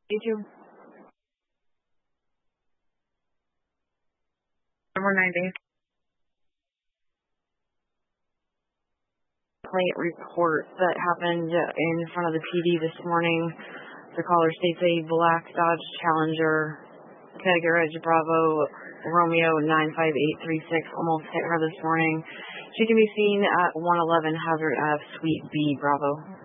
You too. Number 90. Plate report that happened in front of the PD this morning. The caller states a black Dodge Challenger, Tiger Edge Bravo Romeo 95836 almost hit her this morning. She can be seen at 111 Hazard Ave, Suite B, Bravo.